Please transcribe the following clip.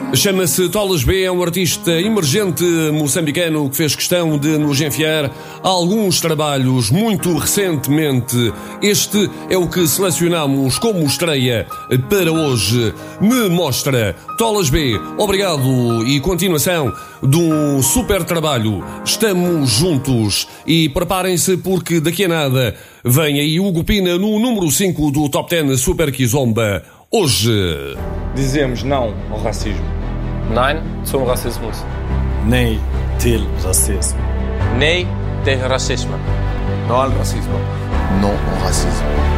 Chama-se Tolas B, é um artista emergente moçambicano que fez questão de nos enviar alguns trabalhos muito recentemente. Este é o que selecionamos como estreia para hoje. Me Mostra. Tolas B, obrigado e continuação de um super trabalho. Estamos juntos e preparem-se porque daqui a nada vem aí Hugo Pina no número 5 do Top 10 Super Kizomba. Hoje dizemos não ao racismo. Nein zum Rassismus. Nee til racismo. Nee tegen racisme. Não ao racismo. Não ao racismo.